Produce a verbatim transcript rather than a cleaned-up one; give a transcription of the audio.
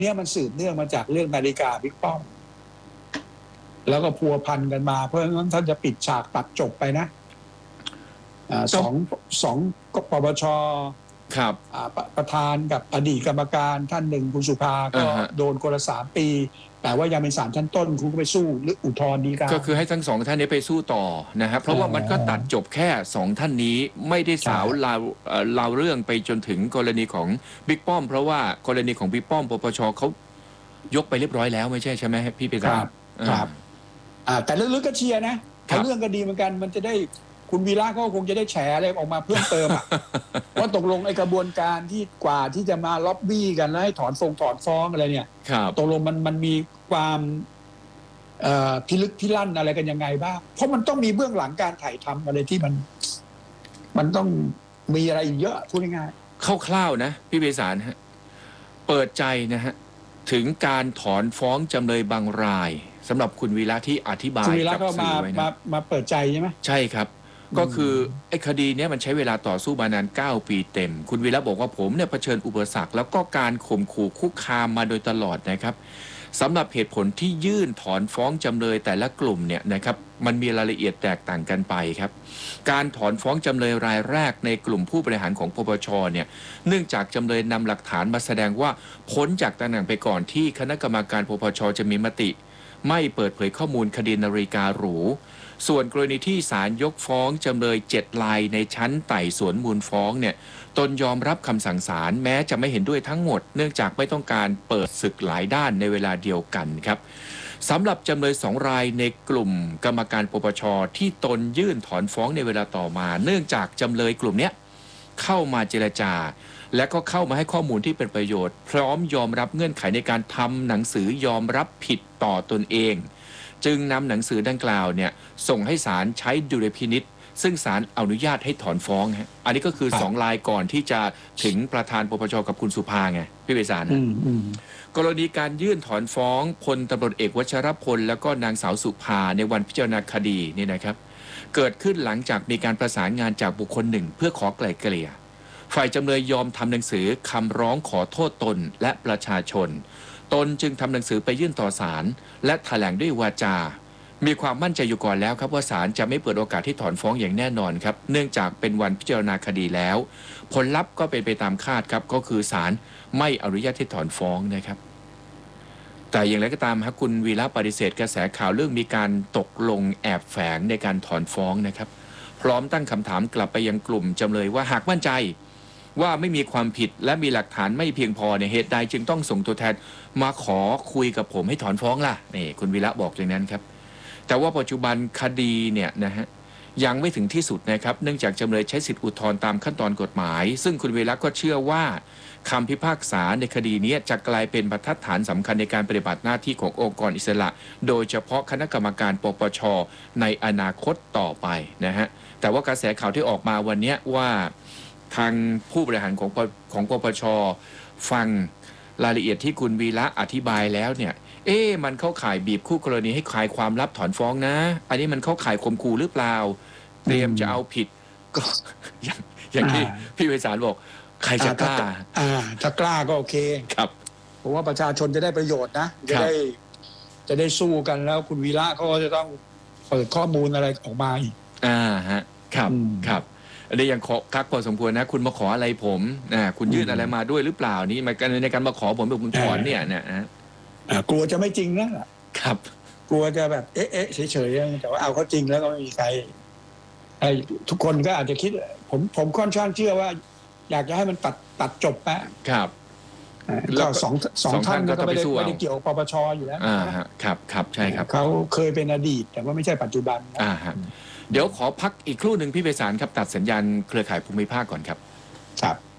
เนี่ยมันสืบเนื่องมาจากเรื่องนาฬิกาบิ๊กป้อมแล้วก็พัวพันกันมาเพราะฉะนั้นท่านจะปิดฉากตัดจบไปนะสองสองปปชครับประธานกับอดีตกรรมการท่านหนึ่งคุณสุภาก็โดนคนละสามปีแต่ว่ายังเป็นศาลชั้นต้นคุณก็ไปสู้หรืออุทธรณ์ฎีกาก็คือให้ทั้งสองท่านนี้ไปสู้ต่อนะครับเพราะว่ามันก็ตัดจบแค่สองท่านนี้ไม่ได้สาวลาวลาวเรื่องไปจนถึงกรณีของบิ๊กป้อมเพราะว่ากรณีของบิ๊กป้อมปปชเขายกไปเรียบร้อยแล้วไม่ใช่ใช่ไหมพี่เปรมครับแต่ลึกๆก็เชียร์นะเรื่องก็ดีเหมือนกันมันจะได้คุณวีระก็คงจะได้แฉอะไรออกมาเพิ่มเติมอ่ะว่าตกลงไอ้กระบวนการที่กว่าที่จะมาล็อบบี้กันแล้วให้ถอนฟงถอนฟ้องอะไรเนี่ยตกลงมันมันมีความพิลึกพิลั่นอะไรกันยังไงบ้างเพราะมันต้องมีเบื้องหลังการถ่ายทำอะไรที่มันมันต้องมีอะไรอีกเยอะพูดง่ายๆคร่าวๆนะพี่เบสารฮะเปิดใจนะฮะถึงการถอนฟ้องจำเลยบางรายสำหรับคุณวีระที่อธิบายคุณวีระก็มามามาเปิดใจใช่ไหมใช่ครับก็คือไอ้คดีนี้มันใช้เวลาต่อสู้มานานเก้าปีเต็มคุณวีระบอกว่าผมเนี่ยเผชิญอุปสรรคแล้วก็การข่มขู่คุกคามมาโดยตลอดนะครับสำหรับเหตุผลที่ยื่นถอนฟ้องจำเลยแต่ละกลุ่มเนี่ยนะครับมันมีรายละเอียดแตกต่างกันไปครับการถอนฟ้องจำเลยรายแรกในกลุ่มผู้บริหารของปปชเนี่ยเนื่องจากจำเลยนำหลักฐานมาแสดงว่าพ้นจากตำแหน่งไปก่อนที่คณะกรรมการปปชจะมีมติไม่เปิดเผยข้อมูลคดีนาฬิกาหรูส่วนกรณีที่ศาลยกฟ้องจำเลยเจ็ดรายในชั้นไต่สวนมูลฟ้องเนี่ยตนยอมรับคำสั่งศาลแม้จะไม่เห็นด้วยทั้งหมดเนื่องจากไม่ต้องการเปิดศึกหลายด้านในเวลาเดียวกันครับสำหรับจำเลยสองรายในกลุ่มกรรมการปปชที่ตนยื่นถอนฟ้องในเวลาต่อมาเนื่องจากจำเลยกลุ่มนี้เข้ามาเจรจาและก็เข้ามาให้ข้อมูลที่เป็นประโยชน์พร้อมยอมรับเงื่อนไขในการทำหนังสือยอมรับผิดต่อตนเองจึงนำหนังสือดังกล่าวเนี่ยส่งให้ศาลใช้ดุลยพินิจซึ่งศาลอนุญาตให้ถอนฟ้องฮะอันนี้ก็คือสองรายก่อนที่จะถึงประธานปปชกับคุณสุภาไงพี่เบสารกรณีการยื่นถอนฟ้องพลตำรวจเอกวชรพลแล้วก็นางสาวสุภาในวันพิจารณาคดีนี่นะครับเกิดขึ้นหลังจากมีการประสานงานจากบุคคลหนึ่งเพื่อขอไกล่เกลี่ยฝ่ายจำเลยยอมทำหนังสือคำร้องขอโทษตนและประชาชนตนจึงทำหนังสือไปยื่นต่อศาลและแถลงด้วยวาจามีความมั่นใจอยู่ก่อนแล้วครับว่าศาลจะไม่เปิดโอกาสที่ถอนฟ้องอย่างแน่นอนครับเนื่องจากเป็นวันพิจารณาคดีแล้วผลลัพธ์ก็เป็นไปตามคาดครับก็คือศาลไม่อนุญาตให้ถอนฟ้องนะครับแต่อย่างไรก็ตามครับคุณวีระปฏิเสธกระแสข่าวเรื่องมีการตกลงแอบแฝงในการถอนฟ้องนะครับพร้อมตั้งคำถามกลับไปยังกลุ่มจำเลยว่าหากมั่นใจว่าไม่มีความผิดและมีหลักฐานไม่เพียงพอในเหตุใดจึงต้องส่งตัวแทนมาขอคุยกับผมให้ถอนฟ้องล่ะนี่คุณวีระบอกอย่างนั้นครับแต่ว่าปัจจุบันคดีเนี่ยนะฮะยังไม่ถึงที่สุดนะครับเนื่องจากจำเลยใช้สิทธิอุทธรณ์ตามขั้นตอนกฎหมายซึ่งคุณวีระก็เชื่อว่าคำพิพากษาในคดีนี้จะกลายเป็นบรรทัดฐานสำคัญในการปฏิบัติหน้าที่ขององค์กรอิสระโดยเฉพาะคณะกรรมการปปชในอนาคตต่อไปนะฮะแต่ว่ากระแสข่าวที่ออกมาวันนี้ว่าทางผู้บริหารของของปปชฟังรายละเอียดที่คุณวีระอธิบายแล้วเนี่ยเอ๊ะมันเข้าข่ายบีบคู่กรณีให้คลายความลับถอนฟ้องนะอันนี้มันเข้าข่ายข่มขู่หรือเปล่าเตรียมจะเอาผิดก็อย่างอย่างที่พี่ไพศาลบอกใครจะกล้าอ่าถ้ากล้าก็โอเคครับผมว่าประชาชนจะได้ประโยชน์นะจะได้จะได้สู้กันแล้วคุณวีระเขาก็จะต้องเปิดข้อมูลอะไรออกมาอีกอ่าฮะครับครับอันนี้ยังขอคักพอสมควรนะคุณมาขออะไรผมอ่าคุณยื่นอะไรมาด้วยหรือเปล่านี่มาในการมาขอผมแบบคุณถอนเนี่ยเนี่ยนะกลัวจะไม่จริงนะครับกลัวจะแบบเอ๊ะเอ๊ะเฉยๆแต่ว่าเอาเขาจริงแล้วก็ไม่มีใครไอ้ทุกคนก็อาจจะคิดผมผมค่อนข้างเชื่อว่าอยากจะให้มันตัดตัดจบนะครับก็สองสองท่านก็ไม่ได้ไม่ได้เกี่ยวกับปปชอยู่แล้วอ่าครับครับใช่ครับเขาเคยเป็นอดีตแต่ว่าไม่ใช่ปัจจุบันอ่าฮะเดี๋ยวขอพักอีกครู่หนึ่งพี่ไพศาลครับตัดสัญญาณเครือข่ายภูมิภาคก่อนครับครับ